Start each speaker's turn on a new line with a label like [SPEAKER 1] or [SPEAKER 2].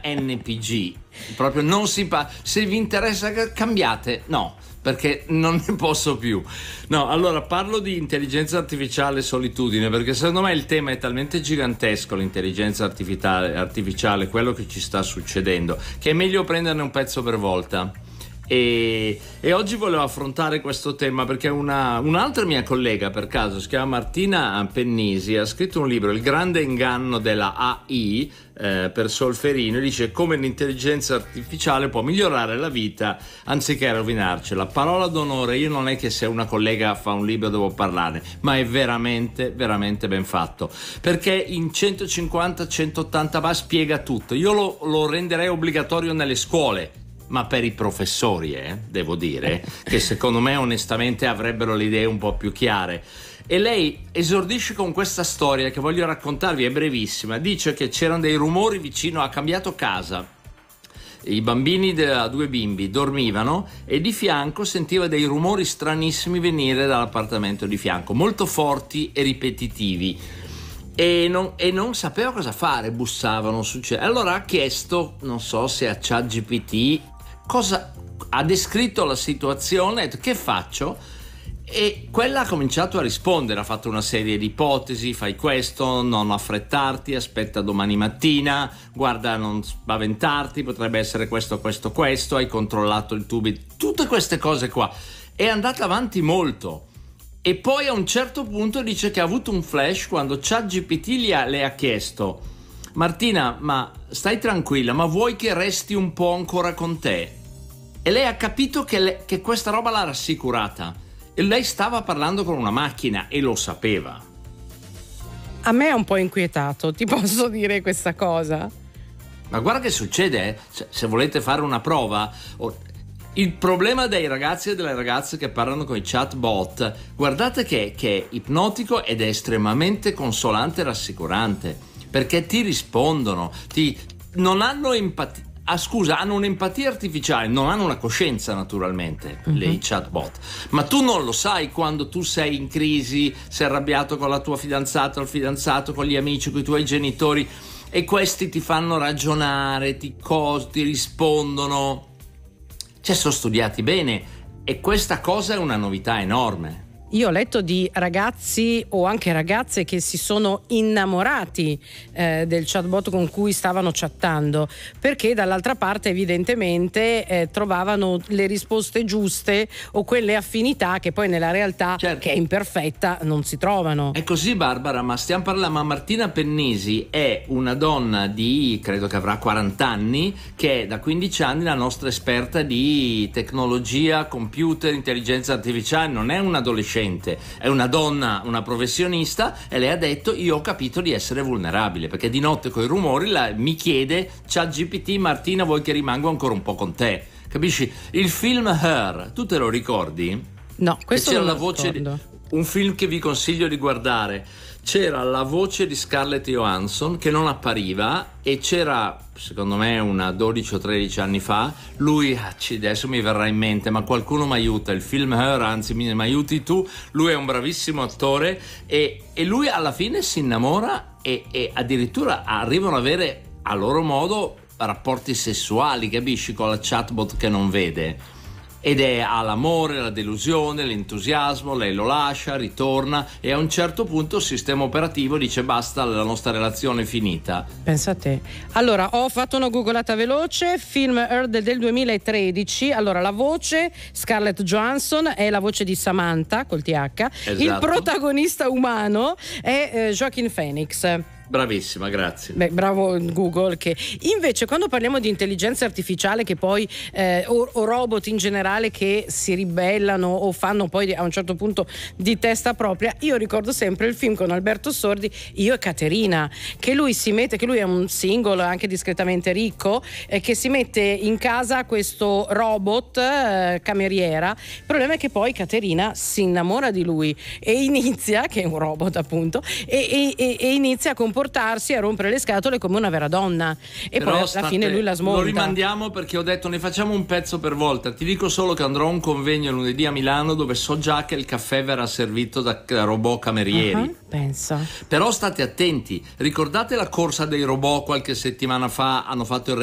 [SPEAKER 1] NPG, proprio non si se vi interessa cambiate, no, perché non ne posso più. No, allora parlo di intelligenza artificiale e solitudine, perché secondo me il tema è talmente gigantesco, l'intelligenza artificiale, quello che ci sta succedendo, che è meglio prenderne un pezzo per volta. E oggi volevo affrontare questo tema perché un'altra mia collega, per caso, si chiama Martina Pennisi, ha scritto un libro, Il grande inganno della AI, per Solferino, e dice come l'intelligenza artificiale può migliorare la vita anziché rovinarcela. Parola d'onore, io non è che se una collega fa un libro devo parlarne, ma è veramente veramente ben fatto, perché in 150-180 va spiega tutto. Io lo renderei obbligatorio nelle scuole, ma per i professori, devo dire, che secondo me onestamente avrebbero le idee un po' più chiare. E lei esordisce con questa storia che voglio raccontarvi, è brevissima. Dice che c'erano dei rumori vicino, ha cambiato casa, i bambini due bimbi dormivano e di fianco sentiva dei rumori stranissimi venire dall'appartamento di fianco, molto forti e ripetitivi. E non sapeva cosa fare, bussavano, succede. Allora ha chiesto, non so se a ChatGPT, ha descritto la situazione, ha detto che faccio, e quella ha cominciato a rispondere, ha fatto una serie di ipotesi: fai questo, non affrettarti, aspetta domani mattina, guarda, non spaventarti, potrebbe essere questo, hai controllato il tubo, tutte queste cose qua. È andata avanti molto. E poi a un certo punto dice che ha avuto un flash quando ChatGPT le ha chiesto: Martina, ma stai tranquilla, ma vuoi che resti un po' ancora con te? E lei ha capito che questa roba l'ha rassicurata, e lei stava parlando con una macchina e lo sapeva.
[SPEAKER 2] A me è un po' inquietato, ti posso dire questa cosa?
[SPEAKER 1] Ma guarda che succede, se volete fare una prova. Il problema dei ragazzi e delle ragazze che parlano con i chatbot, guardate che è ipnotico ed è estremamente consolante e rassicurante, perché ti rispondono, non hanno empatia. Hanno un'empatia artificiale, non hanno una coscienza naturalmente, i chatbot, ma tu non lo sai quando tu sei in crisi, sei arrabbiato con la tua fidanzata o il fidanzato, con gli amici, con i tuoi genitori, e questi ti fanno ragionare, ti rispondono. Sono studiati bene, e questa cosa è una novità enorme.
[SPEAKER 2] Io ho letto di ragazzi o anche ragazze che si sono innamorati del chatbot con cui stavano chattando, perché dall'altra parte evidentemente trovavano le risposte giuste o quelle affinità che poi nella realtà, certo, che è imperfetta, non si trovano.
[SPEAKER 1] È così, Barbara, ma stiamo parlando, ma Martina Pennisi è una donna credo che avrà 40 anni, che è da 15 anni la nostra esperta di tecnologia, computer, intelligenza artificiale, non è un adolescente, è una donna, una professionista, e lei ha detto: io ho capito di essere vulnerabile, perché di notte coi rumori mi chiede ChatGPT: Martina, vuoi che rimango ancora un po' con te? Capisci? Il film Her, tu te lo ricordi?
[SPEAKER 2] No, questo
[SPEAKER 1] c'era
[SPEAKER 2] non
[SPEAKER 1] la voce un film che vi consiglio di guardare. C'era la voce di Scarlett Johansson che non appariva, e c'era, secondo me, una 12 o 13 anni fa, lui, adesso mi verrà in mente, ma qualcuno mi aiuta, il film Her, anzi mi aiuti tu, lui è un bravissimo attore, e lui alla fine si innamora e addirittura arrivano ad avere a loro modo rapporti sessuali, capisci, con la chatbot che non vede. Ed ha l'amore, la delusione, l'entusiasmo, lei lo lascia, ritorna, e a un certo punto il sistema operativo dice: basta, la nostra relazione è finita.
[SPEAKER 2] Pensa a te. Allora, ho fatto una googolata veloce, film Her del 2013. Allora, la voce Scarlett Johansson è la voce di Samantha col TH. Esatto. Il protagonista umano è Joaquin Phoenix.
[SPEAKER 1] Bravissima, grazie.
[SPEAKER 2] Beh, bravo Google. Che invece, quando parliamo di intelligenza artificiale, che poi o robot in generale che si ribellano o fanno poi a un certo punto di testa propria, io ricordo sempre il film con Alberto Sordi, Io e Caterina, che lui è un single anche discretamente ricco, che si mette in casa questo robot cameriera. Il problema è che poi Caterina si innamora di lui e inizia, che è un robot appunto, e inizia a comportarsi, a rompere le scatole come una vera donna, e però poi alla fine lui la smonta.
[SPEAKER 1] Lo rimandiamo perché ho detto ne facciamo un pezzo per volta. Ti dico solo che andrò a un convegno lunedì a Milano dove so già che il caffè verrà servito da robot camerieri.
[SPEAKER 2] Pensa.
[SPEAKER 1] Però state attenti, ricordate la corsa dei robot qualche settimana fa? Hanno fatto il